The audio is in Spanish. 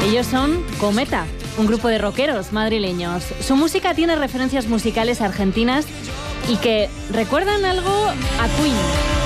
Ellos son Cometa, un grupo de rockeros madrileños. Su música tiene referencias musicales argentinas y que recuerdan algo a Queen.